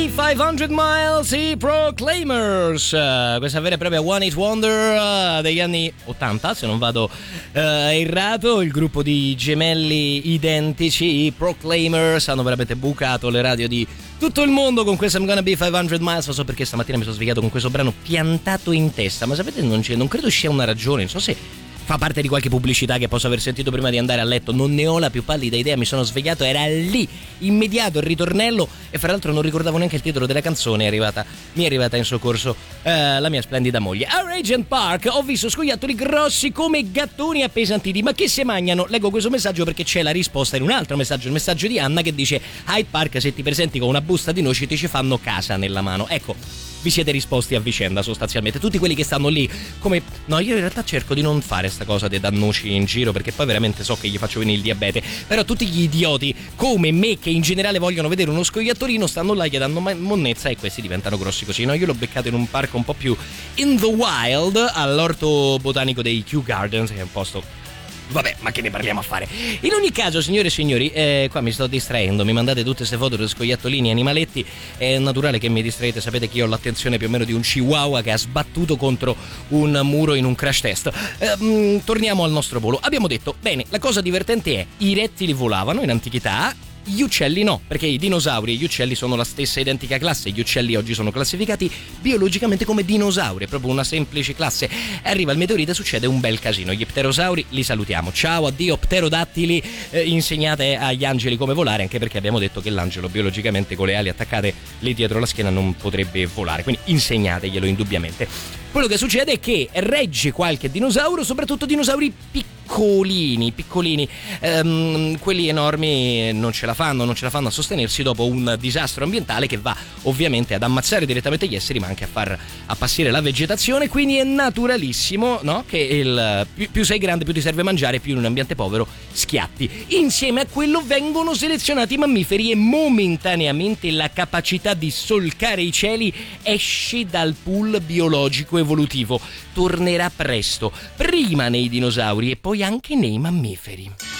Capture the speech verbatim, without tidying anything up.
cinquecento miles, i Proclaimers, uh, questa vera e propria One Hit Wonder uh, degli anni ottanta, se non vado uh, errato. Il gruppo di gemelli identici, i Proclaimers, hanno veramente bucato le radio di tutto il mondo con questa I'm Gonna Be cinquecento miles. Non so perché stamattina mi sono svegliato con questo brano piantato in testa, ma sapete, non, c'è, non credo ci sia una ragione, non so se fa parte di qualche pubblicità che posso aver sentito prima di andare a letto, non ne ho la più pallida idea. Mi sono svegliato, era lì, immediato il ritornello, e fra l'altro non ricordavo neanche il titolo della canzone. È arrivata, mi è arrivata in soccorso eh, la mia splendida moglie. A Regent Park ho visto scoiattoli grossi come gattoni appesantiti, ma che se magnano? Leggo questo messaggio perché c'è la risposta in un altro messaggio, il messaggio di Anna che dice: Hyde Park, se ti presenti con una busta di noci ti ci fanno casa nella mano. Ecco, vi siete risposti a vicenda sostanzialmente, tutti quelli che stanno lì come... No, io in realtà cerco di non fare sta cosa dei dannoci in giro, perché poi veramente so che gli faccio venire il diabete, però tutti gli idioti come me che in generale vogliono vedere uno scoiattolino stanno là, gli danno monnezza e questi diventano grossi così. No, io l'ho beccato in un parco un po' più in the wild, all'orto botanico dei Kew Gardens, che è un posto... Vabbè, ma che ne parliamo a fare? In ogni caso, signore e signori, eh, qua mi sto distraendo, mi mandate tutte queste foto di scoiattolini, animaletti, è naturale che mi distraete, sapete che io ho l'attenzione più o meno di un chihuahua che ha sbattuto contro un muro in un crash test. Eh, mh, torniamo al nostro volo. Abbiamo detto, bene, la cosa divertente è, i rettili volavano in antichità, gli uccelli no, perché i dinosauri e gli uccelli sono la stessa identica classe. Gli uccelli oggi sono classificati biologicamente come dinosauri, è proprio una semplice classe. Arriva il meteorite e succede un bel casino. Gli pterosauri li salutiamo, ciao, addio pterodattili, eh, insegnate agli angeli come volare, anche perché abbiamo detto che l'angelo biologicamente con le ali attaccate lì dietro la schiena non potrebbe volare, quindi insegnateglielo indubbiamente. Quello che succede è che regge qualche dinosauro, soprattutto dinosauri piccolini, piccolini, ehm, quelli enormi non ce la fanno, non ce la fanno a sostenersi dopo un disastro ambientale che va ovviamente ad ammazzare direttamente gli esseri, ma anche a far appassire la vegetazione. Quindi è naturalissimo, no? Che il, più, più sei grande, più ti serve mangiare, più in un ambiente povero schiatti. Insieme a quello vengono selezionati i mammiferi e momentaneamente la capacità di solcare i cieli esce dal pool biologico evolutivo. Tornerà presto, prima nei dinosauri e poi anche nei mammiferi.